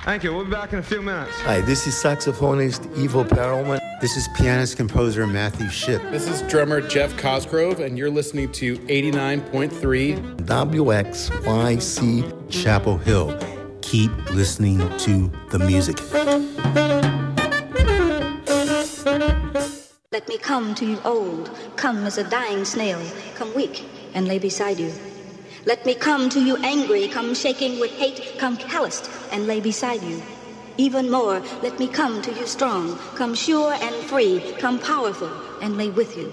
Thank you. We'll be back in a few minutes. Hi, this is saxophonist Ivo Perelman. This is pianist-composer Matthew Shipp. This is drummer Jeff Cosgrove, and you're listening to 89.3 WXYC Chapel Hill. Keep listening to the music. Let me come to you old, come as a dying snail, come weak and lay beside you. Let me come to you angry, come shaking with hate, come calloused and lay beside you. Even more, let me come to you strong, come sure and free, come powerful and lay with you.